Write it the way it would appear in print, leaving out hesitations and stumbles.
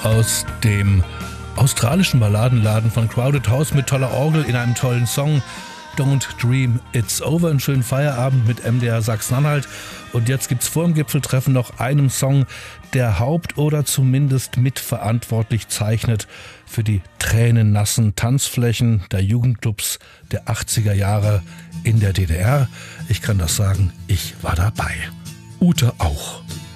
aus dem australischen Balladenladen von Crowded House mit toller Orgel in einem tollen Song. Don't Dream It's Over, einen schönen Feierabend mit MDR Sachsen-Anhalt. Und jetzt gibt's vor dem Gipfeltreffen noch einen Song, der oder zumindest mitverantwortlich zeichnet für die tränennassen Tanzflächen der Jugendclubs der 80er Jahre in der DDR. Ich kann das sagen, ich war dabei. Ute auch.